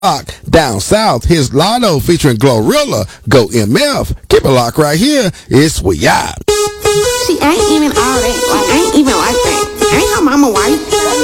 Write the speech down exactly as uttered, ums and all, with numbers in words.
Rock. Down south, here's Lotto featuring Glorilla. Go M F. Keep it locked right here. It's We Out. She ain't even all that